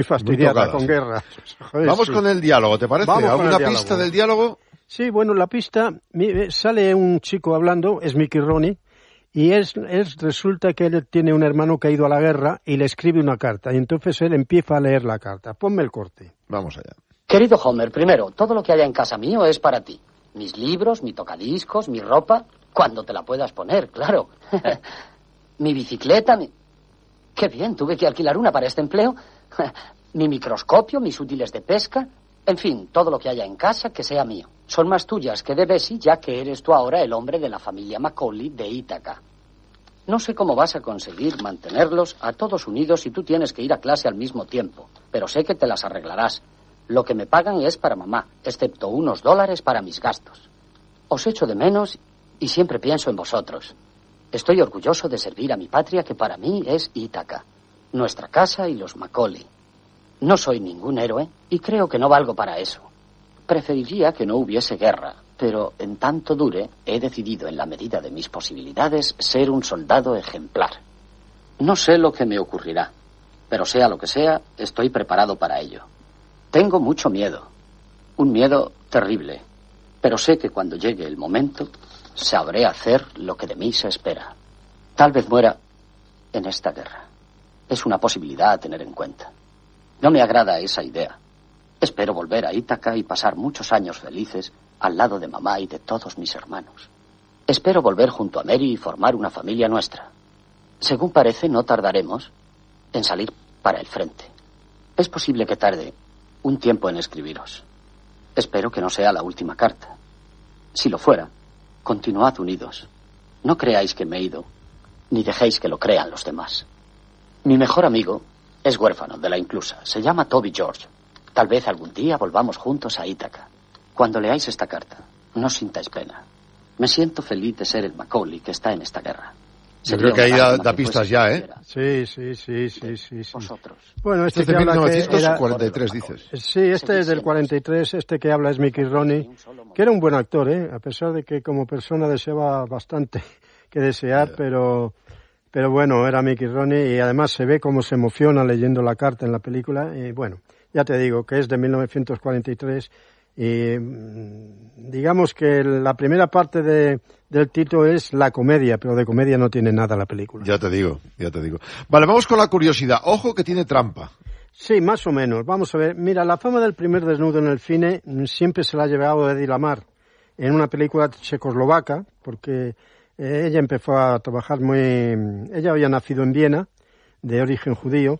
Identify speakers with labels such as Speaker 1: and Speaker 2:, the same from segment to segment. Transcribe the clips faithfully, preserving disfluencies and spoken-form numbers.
Speaker 1: fastidiada con guerra.
Speaker 2: Joder, Vamos sí. con el diálogo, ¿te parece?
Speaker 1: Vamos
Speaker 2: ¿Alguna pista del diálogo?
Speaker 1: Sí, bueno, la pista, sale un chico hablando, es Mickey Rooney, y es, es resulta que él tiene un hermano que ha ido a la guerra y le escribe una carta, y entonces él empieza a leer la carta. Ponme el corte.
Speaker 2: Vamos allá.
Speaker 3: Querido Homer, primero, todo lo que haya en casa mío es para ti. Mis libros, mi tocadiscos, mi ropa, cuando te la puedas poner, claro. Mi bicicleta, mi... Qué bien, tuve que alquilar una para este empleo. Mi microscopio, mis útiles de pesca. En fin, todo lo que haya en casa que sea mío. Son más tuyas que de Bessie, ya que eres tú ahora el hombre de la familia Macaulay de Ítaca. No sé cómo vas a conseguir mantenerlos a todos unidos si tú tienes que ir a clase al mismo tiempo, pero sé que te las arreglarás. Lo que me pagan es para mamá, excepto unos dólares para mis gastos. Os echo de menos y siempre pienso en vosotros. Estoy orgulloso de servir a mi patria, que para mí es Ítaca, nuestra casa y los Macaulay. No soy ningún héroe y creo que no valgo para eso. Preferiría que no hubiese guerra, pero en tanto dure, he decidido en la medida de mis posibilidades ser un soldado ejemplar. No sé lo que me ocurrirá, pero sea lo que sea, estoy preparado para ello. Tengo mucho miedo, un miedo terrible, pero sé que cuando llegue el momento, sabré hacer lo que de mí se espera. Tal vez muera en esta guerra. Es una posibilidad a tener en cuenta. No me agrada esa idea. Espero volver a Ítaca y pasar muchos años felices al lado de mamá y de todos mis hermanos. Espero volver junto a Mary y formar una familia nuestra. Según parece, no tardaremos en salir para el frente. Es posible que tarde un tiempo en escribiros. Espero que no sea la última carta. Si lo fuera, continuad unidos. No creáis que me he ido, ni dejéis que lo crean los demás. Mi mejor amigo es huérfano de la inclusa. Se llama Toby George. Tal vez algún día volvamos juntos a Ítaca. Cuando leáis esta carta, no sintáis pena. Me siento feliz de ser el Macaulay que está en esta guerra.
Speaker 2: Yo creo que ahí da, da pistas ya, ¿eh?
Speaker 1: Sí, sí, sí, sí, sí, sí.
Speaker 3: Vosotros.
Speaker 1: Bueno, este, este
Speaker 2: es de mil novecientos cuarenta y tres,
Speaker 1: era...
Speaker 2: dices.
Speaker 1: Sí, este es del cuarenta y tres, este que habla es Mickey Rooney, que era un buen actor, ¿eh? A pesar de que como persona deseaba bastante que desear, yeah. pero... Pero bueno, era Mickey Rooney y además se ve cómo se emociona leyendo la carta en la película. Y bueno, ya te digo que es de mil novecientos cuarenta y tres y digamos que la primera parte de, del título es la comedia, pero de comedia no tiene nada la película.
Speaker 2: Ya te digo, ya te digo. Vale, vamos con la curiosidad. Ojo que tiene trampa.
Speaker 1: Sí, más o menos. Vamos a ver. Mira, la fama del primer desnudo en el cine siempre se la ha llevado Eddie Lamar en una película checoslovaca, porque... Ella empezó a trabajar muy... Ella había nacido en Viena, de origen judío,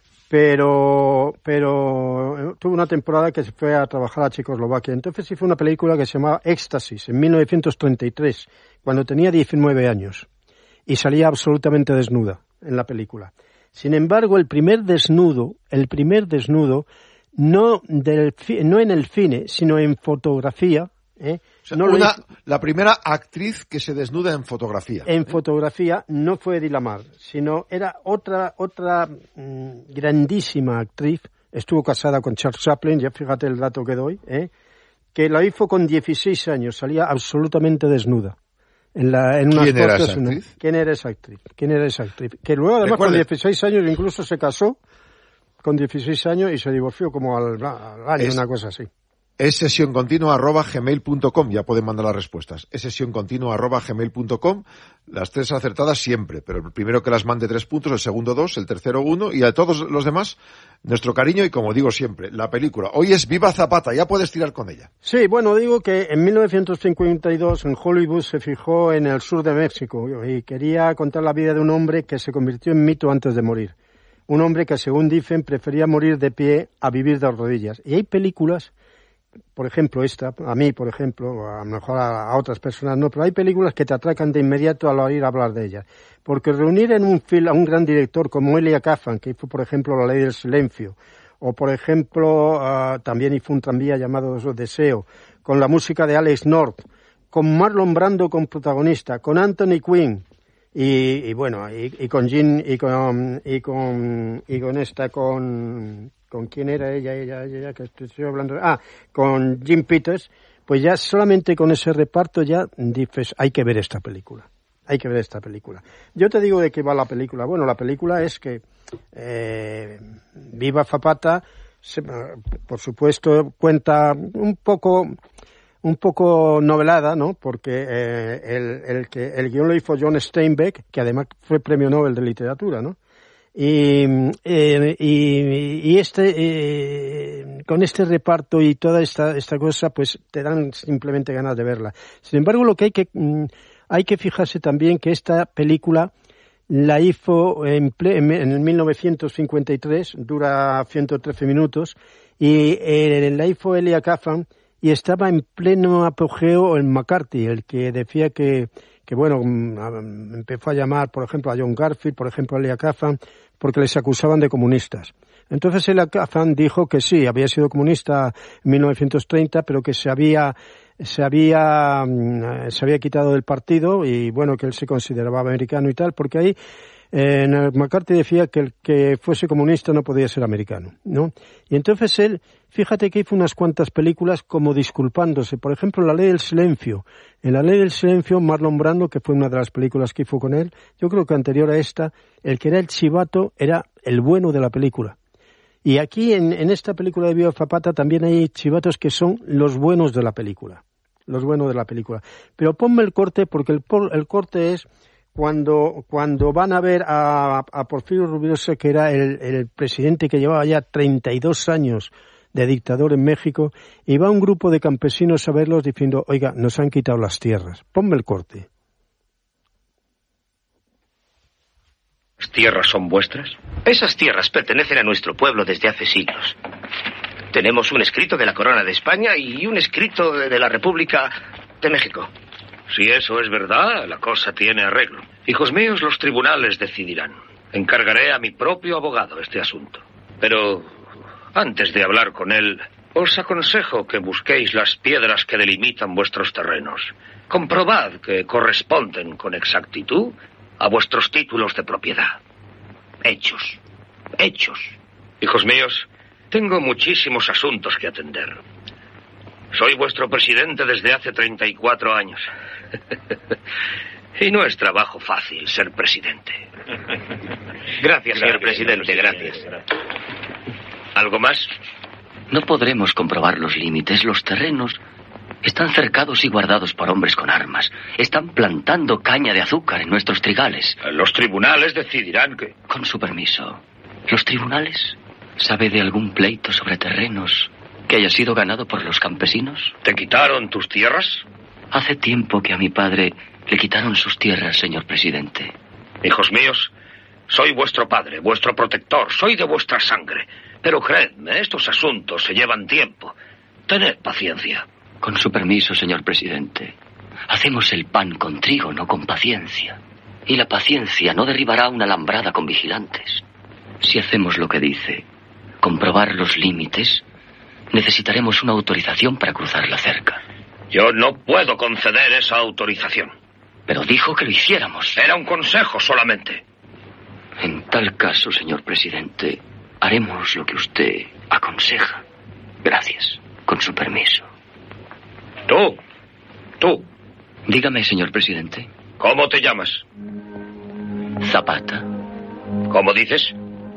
Speaker 1: pero pero tuvo una temporada que se fue a trabajar a Checoslovaquia. Entonces hizo una película que se llamaba Éxtasis, en mil novecientos treinta y tres, cuando tenía diecinueve años, y salía absolutamente desnuda en la película. Sin embargo, el primer desnudo, el primer desnudo, no, del, no en el cine, sino en fotografía, ¿eh?
Speaker 2: O sea, no una, la primera actriz que se desnuda en fotografía.
Speaker 1: En
Speaker 2: ¿eh?
Speaker 1: fotografía no fue Eddie Lamar, sino era otra otra mmm, grandísima actriz. Estuvo casada con Charles Chaplin, ya fíjate el dato que doy, ¿eh? Que la hizo con dieciséis años, salía absolutamente desnuda. En la, en unas
Speaker 2: ¿Quién era esa
Speaker 1: una,
Speaker 2: actriz?
Speaker 1: ¿Quién era esa actriz? ¿Quién era esa actriz? Que luego además ¿Recuerda? Con dieciséis años incluso se casó con dieciséis años y se divorció como al, al año, es... una cosa así.
Speaker 2: Es sesión continua arroba gmail punto com, ya pueden mandar las respuestas. Es sesión continua arroba gmail punto com, las tres acertadas siempre, pero el primero que las mande tres puntos, el segundo dos, el tercero uno, y a todos los demás, nuestro cariño y como digo siempre, la película. Hoy es Viva Zapata, ya puedes tirar con ella.
Speaker 1: Sí, bueno, digo que en mil novecientos cincuenta y dos en Hollywood se fijó en el sur de México y quería contar la vida de un hombre que se convirtió en mito antes de morir. Un hombre que, según dicen, prefería morir de pie a vivir de rodillas. Y hay películas... Por ejemplo, esta, a mí, por ejemplo, a lo mejor a, a otras personas no, pero hay películas que te atracan de inmediato al oír hablar de ellas. Porque reunir en un film a un gran director como Elia Kazan, que hizo, por ejemplo, La Ley del Silencio, o, por ejemplo, uh, también hizo un tranvía llamado Deseo, con la música de Alex North, con Marlon Brando como protagonista, con Anthony Quinn, y, y bueno, y, y con Jean, y con, y con, y con esta, con... ¿Con quién era ella, ella, ella, que estoy hablando? Ah, con Jim Peters, pues ya solamente con ese reparto ya dices, hay que ver esta película. hay que ver esta película. Yo te digo de qué va la película. Bueno, la película es que eh, Viva Zapata, se, por supuesto, cuenta un poco... un poco novelada, ¿no? Porque eh, el, el, que, el guión lo hizo John Steinbeck, que además fue premio Nobel de literatura, ¿no? Y, eh, y, y este, eh, con este reparto y toda esta, esta cosa, pues te dan simplemente ganas de verla. Sin embargo, lo que hay que, hay que fijarse también que esta película la hizo en, ple, en el mil novecientos cincuenta y tres, dura ciento trece minutos, y eh, la hizo Elia Kazan, y estaba en pleno apogeo en McCarthy, el que decía que, que bueno, empezó a llamar, por ejemplo, a John Garfield, por ejemplo, a Elia Kazan, porque les acusaban de comunistas. Entonces Elia Kazan dijo que sí, había sido comunista en mil novecientos treinta, pero que se había, se había, se había quitado del partido y bueno, que él se consideraba americano y tal, porque ahí en el McCarthy decía que el que fuese comunista no podía ser americano, ¿no? Y entonces él, fíjate que hizo unas cuantas películas como disculpándose. Por ejemplo, La Ley del Silencio. En La Ley del Silencio, Marlon Brando, que fue una de las películas que hizo con él, yo creo que anterior a esta, el que era el chivato era el bueno de la película. Y aquí, en, en esta película de Viva Zapata, también hay chivatos que son los buenos de la película. Los buenos de la película. Pero ponme el corte, porque el, el corte es... Cuando, cuando van a ver a, a Porfirio Rubirosa, que era el, el presidente que llevaba ya treinta y dos años de dictador en México, y va un grupo de campesinos a verlos diciendo, oiga, nos han quitado las tierras. Ponme el corte.
Speaker 4: ¿Las tierras son vuestras? Esas tierras pertenecen a nuestro pueblo desde hace siglos. Tenemos un escrito de la Corona de España y un escrito de la República de México. Si eso es verdad, la cosa tiene arreglo. Hijos míos, los tribunales decidirán. Encargaré a mi propio abogado este asunto. Pero antes de hablar con él, os aconsejo que busquéis las piedras que delimitan vuestros terrenos. Comprobad que corresponden con exactitud a vuestros títulos de propiedad. Hechos. Hechos. Hijos míos, tengo muchísimos asuntos que atender. Soy vuestro presidente desde hace treinta y cuatro años. Y no es trabajo fácil ser presidente. Gracias, señor presidente, gracias. ¿Algo más?
Speaker 5: No podremos comprobar los límites. Los terrenos están cercados y guardados por hombres con armas. Están plantando caña de azúcar en nuestros trigales.
Speaker 4: Los tribunales decidirán que...
Speaker 5: Con su permiso. ¿Los tribunales? ¿Sabe de algún pleito sobre terrenos que haya sido ganado por los campesinos?
Speaker 4: ¿Te quitaron tus tierras?
Speaker 5: Hace tiempo que a mi padre le quitaron sus tierras, señor presidente.
Speaker 4: Hijos míos, soy vuestro padre, vuestro protector, soy de vuestra sangre. Pero creedme, estos asuntos se llevan tiempo. Tened paciencia.
Speaker 5: Con su permiso, señor presidente. Hacemos el pan con trigo, no con paciencia. Y la paciencia no derribará una alambrada con vigilantes. Si hacemos lo que dice, comprobar los límites, necesitaremos una autorización para cruzar la cerca.
Speaker 4: Yo no puedo conceder esa autorización.
Speaker 5: Pero dijo que lo hiciéramos.
Speaker 4: Era un consejo solamente.
Speaker 5: En tal caso, señor presidente, haremos lo que usted aconseja. Gracias. Con su permiso.
Speaker 4: Tú. Tú.
Speaker 5: Dígame, señor presidente.
Speaker 4: ¿Cómo te llamas?
Speaker 5: Zapata.
Speaker 4: ¿Cómo dices?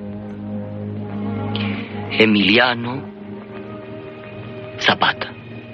Speaker 5: Emiliano Zapata.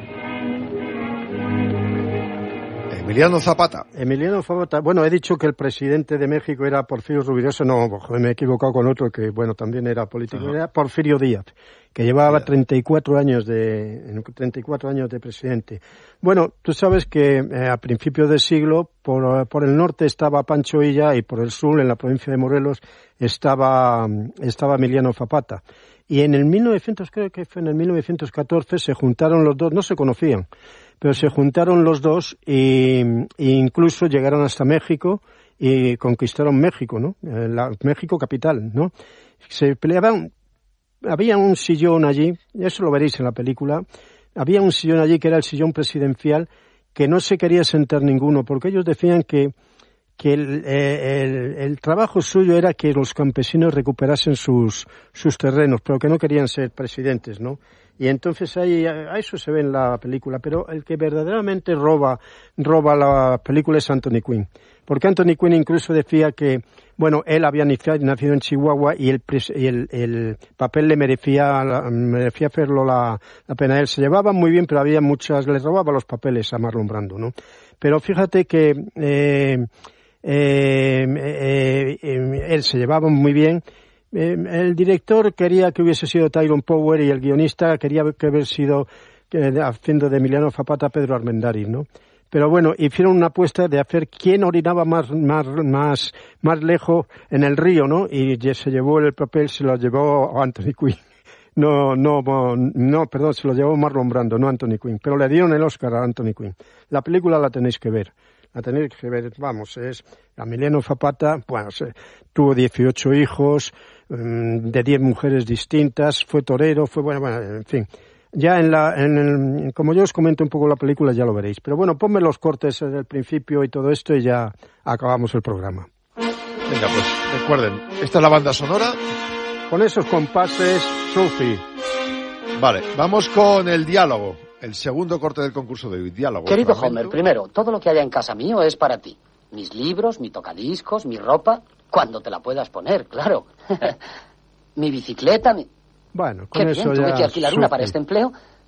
Speaker 2: Emiliano Zapata.
Speaker 1: Emiliano Zapata. Bueno, he dicho que el presidente de México era Porfirio Rubirosa. No, joder, me he equivocado con otro que, bueno, también era político. Uh-huh. Era Porfirio Díaz, que llevaba yeah. treinta y cuatro años de treinta y cuatro años de presidente. Bueno, tú sabes que eh, a principios del siglo, por, por el norte estaba Pancho Villa y por el sur, en la provincia de Morelos, estaba, estaba Emiliano Zapata. Y en el mil novecientos, creo que fue en el mil novecientos catorce, se juntaron los dos, no se conocían, pero se juntaron los dos y, e incluso llegaron hasta México y conquistaron México, ¿no? La, México capital, ¿no? Se peleaban, había un sillón allí, eso lo veréis en la película, había un sillón allí que era el sillón presidencial, que no se quería sentar ninguno, porque ellos decían que que el, el, el trabajo suyo era que los campesinos recuperasen sus, sus terrenos, pero que no querían ser presidentes, ¿no? Y entonces ahí, a eso se ve en la película, pero el que verdaderamente roba, roba la película es Anthony Quinn. Porque Anthony Quinn incluso decía que, bueno, él había nacido en Chihuahua y el, y el, el papel le merecía, merecía hacerlo la, la pena. Él se llevaba muy bien, pero había muchas, le robaba los papeles a Marlon Brando, ¿no? Pero fíjate que, eh, eh, eh, eh, él se llevaba muy bien. Eh, el director quería que hubiese sido Tyrone Power y el guionista quería que hubiese sido, eh, haciendo de Emiliano Zapata, Pedro Armendáriz, ¿no? Pero bueno, hicieron una apuesta de hacer quién orinaba más, más, más, más lejos en el río, ¿no? Y se llevó el papel, se lo llevó Anthony Quinn. No, no, no, perdón, se lo llevó Marlon Brando, no Anthony Quinn. Pero le dieron el Oscar a Anthony Quinn. La película la tenéis que ver. La tenéis que ver, vamos, es Emiliano Zapata, bueno, se, tuvo dieciocho hijos, um, de diez mujeres distintas, fue torero, fue, bueno, bueno, en fin. Ya en la, en el, como yo os comento un poco la película, ya lo veréis. Pero bueno, ponme los cortes desde el principio y todo esto y ya acabamos el programa.
Speaker 2: Venga, pues recuerden, esta es la banda sonora.
Speaker 1: Con esos compases, Sophie.
Speaker 2: Vale, vamos con el diálogo. El segundo corte del concurso de hoy, diálogo.
Speaker 3: Querido
Speaker 2: fragmento.
Speaker 3: Homer, primero, todo lo que haya en casa mío es para ti. Mis libros, mi tocadiscos, mi ropa, cuando te la puedas poner, claro. Mi bicicleta, mi...
Speaker 1: Bueno, con
Speaker 3: Qué
Speaker 1: eso
Speaker 3: bien,
Speaker 1: ya
Speaker 3: tuve que alquilar
Speaker 1: Sophie.
Speaker 3: una para este empleo.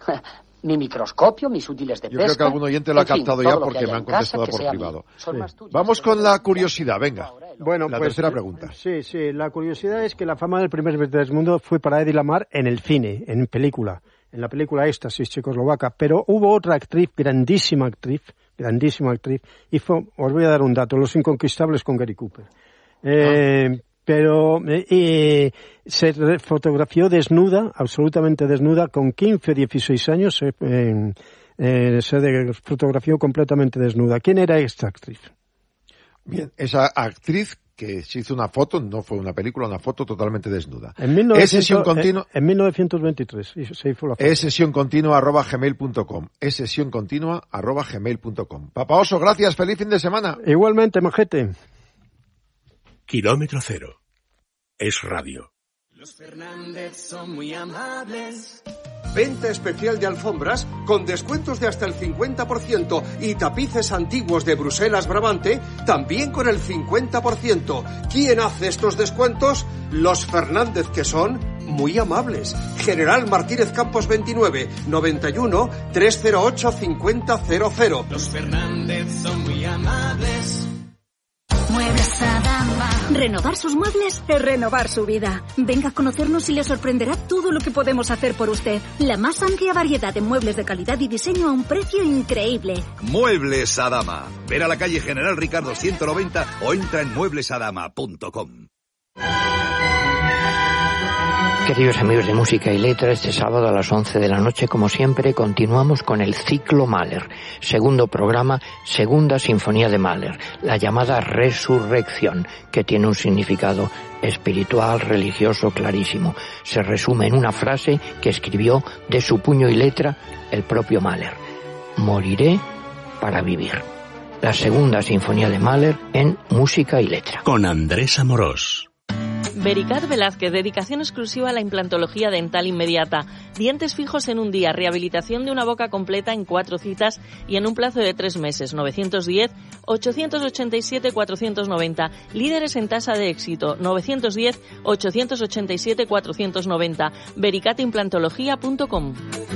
Speaker 3: Mi microscopio, mis útiles de
Speaker 2: Yo
Speaker 3: pesca.
Speaker 2: creo que algún oyente lo ha
Speaker 3: En fin,
Speaker 2: captado
Speaker 3: todo
Speaker 2: ya
Speaker 3: lo que
Speaker 2: porque
Speaker 3: haya
Speaker 2: me han
Speaker 3: en casa,
Speaker 2: contestado
Speaker 3: que
Speaker 2: por
Speaker 3: sea
Speaker 2: privado.
Speaker 3: mío. Son
Speaker 1: Sí.
Speaker 3: más tuyas.
Speaker 2: Vamos con la curiosidad, venga.
Speaker 1: Bueno,
Speaker 2: La
Speaker 1: pues,
Speaker 2: tercera pregunta.
Speaker 1: Sí, sí, la curiosidad es que la fama del primer vez del mundo fue para Eddie Lamar en el cine, en película, en la película Éxtasis checoslovaca, pero hubo otra actriz, grandísima actriz, grandísima actriz, y fue, os voy a dar un dato, Los Inconquistables con Gary Cooper. Eh, ah. Pero eh, se fotografió desnuda, absolutamente desnuda, con quince o dieciséis años, eh, eh, se fotografió completamente desnuda. ¿Quién era esta actriz?
Speaker 2: Bien, esa actriz que se hizo una foto, no fue una película, una foto totalmente desnuda.
Speaker 1: En, mil novecientos,
Speaker 2: es sesión continua,
Speaker 1: en, en mil novecientos veintitrés se hizo la foto.
Speaker 2: Es sesión continua arroba gmail punto com. Es sesión continua arroba gmail punto com. Papa Oso, gracias, feliz fin de semana.
Speaker 1: Igualmente, majete.
Speaker 6: Kilómetro cero. Es radio.
Speaker 7: Los Fernández son muy amables.
Speaker 8: Venta especial de alfombras con descuentos de hasta el cincuenta por ciento y tapices antiguos de Bruselas Brabante también con el cincuenta por ciento. ¿Quién hace estos descuentos? Los Fernández, que son muy amables. General Martínez Campos veintinueve, noventa y uno, trescientos ocho, cincuenta cero cero.
Speaker 7: Los Fernández son muy amables.
Speaker 9: Muebles Adama. Renovar sus muebles es renovar su vida. Venga a conocernos y le sorprenderá todo lo que podemos hacer por usted. La más amplia variedad de muebles de calidad y diseño a un precio increíble.
Speaker 10: Muebles Adama. Ver a la calle General Ricardo ciento noventa o entra en muebles adama punto com.
Speaker 11: Queridos amigos de Música y Letra, este sábado a las once de la noche, como siempre, continuamos con el ciclo Mahler, segundo programa, segunda sinfonía de Mahler, la llamada Resurrección, que tiene un significado espiritual, religioso, clarísimo. Se resume en una frase que escribió de su puño y letra el propio Mahler: moriré para vivir. La segunda sinfonía de Mahler en Música y Letra.
Speaker 6: Con Andrés Amorós.
Speaker 12: Vericat Velázquez, dedicación exclusiva a la implantología dental inmediata. Dientes fijos en un día, rehabilitación de una boca completa en cuatro citas y en un plazo de tres meses. novecientos diez, ochocientos ochenta y siete, cuatrocientos noventa. Líderes en tasa de éxito. novecientos diez, ochocientos ochenta y siete, cuatrocientos noventa. vericat implantología punto com.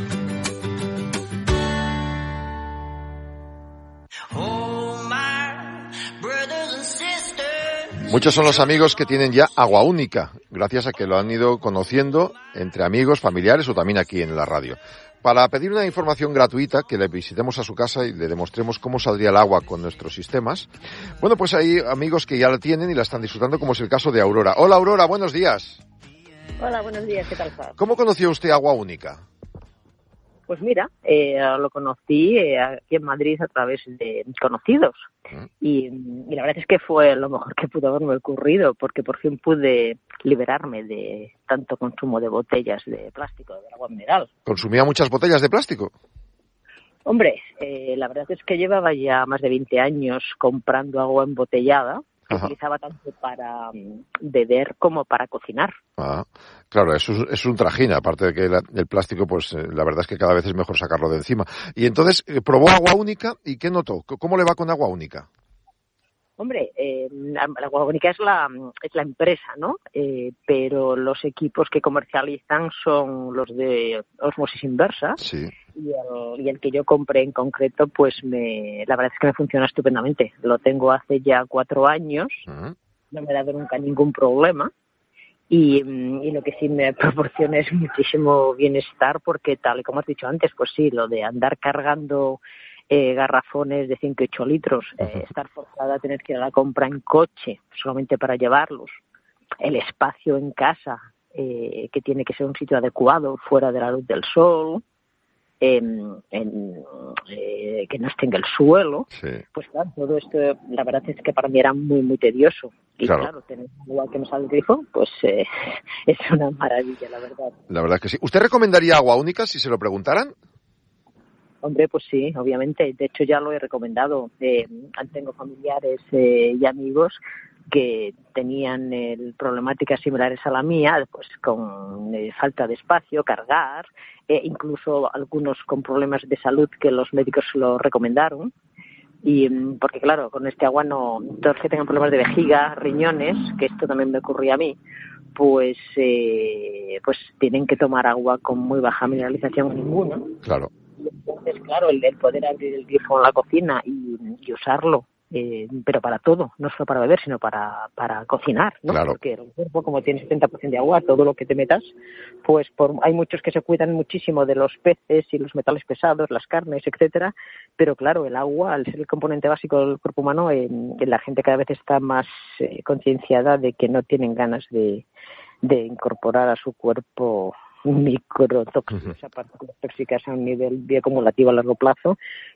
Speaker 2: Muchos son los amigos que tienen ya Agua Única, gracias a que lo han ido conociendo entre amigos, familiares o también aquí en la radio. Para pedir una información gratuita, que le visitemos a su casa y le demostremos cómo saldría el agua con nuestros sistemas, bueno, pues hay amigos que ya la tienen y la están disfrutando, como es el caso de Aurora. Hola Aurora, buenos días.
Speaker 13: Hola, buenos días, ¿qué tal estás?
Speaker 2: ¿Cómo conoció usted Agua Única?
Speaker 13: Pues mira, eh, lo conocí eh, aquí en Madrid a través de conocidos y, y la verdad es que fue lo mejor que pudo haberme ocurrido, porque por fin pude liberarme de tanto consumo de botellas de plástico, de agua mineral.
Speaker 2: ¿Consumía muchas botellas de plástico?
Speaker 13: Hombre, eh, la verdad es que llevaba ya más de veinte años comprando agua embotellada, que Ajá. utilizaba tanto para um, beber como para cocinar.
Speaker 2: Ah, claro, es un, es un trajín, aparte de que la, el plástico, pues eh, la verdad es que cada vez es mejor sacarlo de encima. Y entonces, eh, probó agua única, ¿y qué notó? ¿Cómo le va con agua única?
Speaker 13: Hombre, eh, la, la Agua Única es la, es la empresa, ¿no? Eh, pero los equipos que comercializan son los de ósmosis inversa.
Speaker 2: Sí.
Speaker 13: Y el, y el que yo compré en concreto, pues me, la verdad es que me funciona estupendamente. Lo tengo hace ya cuatro años, uh-huh. no me ha dado nunca ningún problema. Y, y lo que sí me proporciona es muchísimo bienestar, porque tal y como has dicho antes, pues sí, lo de andar cargando Eh, garrafones de cinco y ocho litros, eh, estar forzada a tener que ir a la compra en coche solamente para llevarlos, el espacio en casa, eh, que tiene que ser un sitio adecuado, fuera de la luz del sol, en, en, eh, que no esté en el suelo,
Speaker 2: sí.
Speaker 13: Pues claro, todo esto la verdad es que para mí era muy, muy tedioso. Y
Speaker 2: claro,
Speaker 13: claro tener agua que me sale del grifo, pues eh, es una maravilla, la verdad.
Speaker 2: La verdad es que sí. ¿Usted recomendaría agua única si se lo preguntaran?
Speaker 13: Hombre, pues sí, obviamente. De hecho, ya lo he recomendado. Eh, tengo familiares eh, y amigos que tenían eh, problemáticas similares a la mía, pues con eh, falta de espacio, cargar, eh, incluso algunos con problemas de salud que los médicos lo recomendaron. Y porque, claro, con este agua no, todos los que tengan problemas de vejiga, riñones, que esto también me ocurría a mí, pues eh, pues tienen que tomar agua con muy baja mineralización o ninguna.
Speaker 2: Claro.
Speaker 13: Entonces, claro, el, el poder abrir el grifo en la cocina y, y usarlo, eh, pero para todo, no solo para beber, sino para, para cocinar, ¿no?
Speaker 2: Claro.
Speaker 13: Porque el cuerpo, como tiene setenta por ciento de agua, todo lo que te metas, pues por, hay muchos que se cuidan muchísimo de los peces y los metales pesados, las carnes, etcétera, pero claro, el agua, al ser el componente básico del cuerpo humano, eh, la gente cada vez está más eh, concienciada de que no tienen ganas de, de incorporar a su cuerpo microtóxicos, uh-huh. partículas tóxicas a un nivel bioacumulativo a largo plazo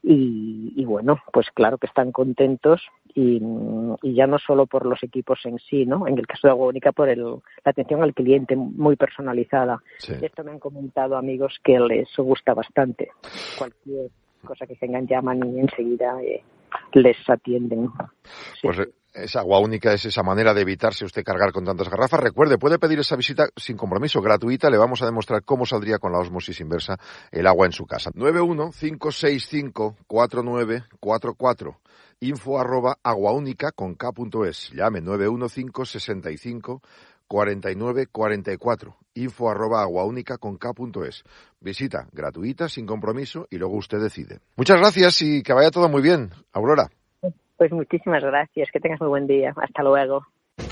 Speaker 13: y, y bueno, pues claro que están contentos y, y ya no solo por los equipos en sí, ¿no? En el caso de Agua Única, por el, la atención al cliente muy personalizada.
Speaker 2: Sí.
Speaker 13: Esto me han comentado amigos que les gusta bastante. Cualquier cosa que tengan llaman y enseguida eh, les atienden. Sí.
Speaker 2: Pues esa Agua Única es esa manera de evitarse usted cargar con tantas garrafas. Recuerde, puede pedir esa visita sin compromiso, gratuita. Le vamos a demostrar cómo saldría con la ósmosis inversa el agua en su casa. nueve uno cinco seis cinco cuatro nueve cuatro cuatro. Info arroba aguaúnica con K punto es. Llame nueve uno cinco seis cinco cuarenta y nueve cuarenta y cuatro. Info arroba aguaúnica con K punto es. Visita gratuita, sin compromiso, y luego usted decide. Muchas gracias y que vaya todo muy bien. Aurora.
Speaker 13: Pues muchísimas gracias, que tengas muy buen día. Hasta luego.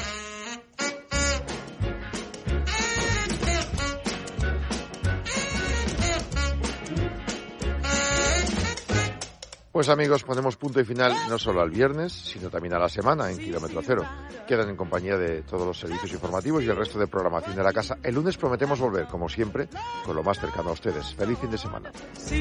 Speaker 2: Pues amigos, ponemos punto y final no solo al viernes, sino también a la semana en Kilómetro Cero. Quedan en compañía de todos los servicios informativos y el resto de programación de la casa. El lunes prometemos volver, como siempre, con lo más cercano a ustedes. Feliz fin de semana.